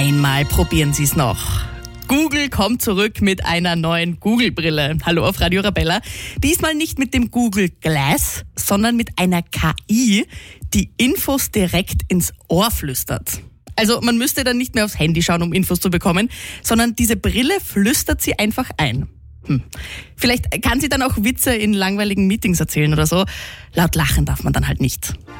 einmal probieren Sie es noch. Google kommt zurück mit einer neuen Google-Brille. Hallo auf Radio Arabella. Diesmal nicht mit dem Google Glass, sondern mit einer KI, die Infos direkt ins Ohr flüstert. Also man müsste dann nicht mehr aufs Handy schauen, um Infos zu bekommen, sondern diese Brille flüstert sie einfach ein. Vielleicht kann sie dann auch Witze in langweiligen Meetings erzählen oder so. Laut lachen darf man dann halt nicht.